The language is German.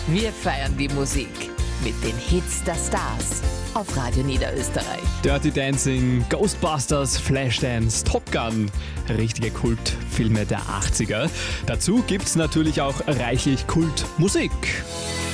Wir feiern die Musik mit den Hits der Stars auf Radio Niederösterreich. Dirty Dancing, Ghostbusters, Flashdance, Top Gun, richtige Kultfilme der 80er. Dazu gibt's natürlich auch reichlich Kultmusik.